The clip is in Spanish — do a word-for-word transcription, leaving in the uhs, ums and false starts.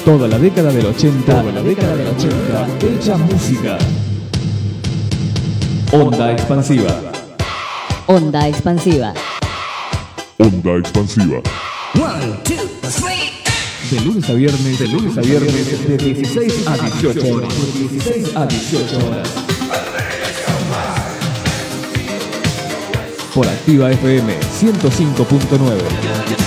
Toda la década del ochenta, toda la década del ochenta, hecha música. Onda expansiva. Onda expansiva. Onda expansiva. One, two, three. De lunes a viernes, de lunes a viernes, de dieciséis a dieciocho horas. De dieciséis a dieciocho horas. Por Activa F M ciento cinco punto nueve.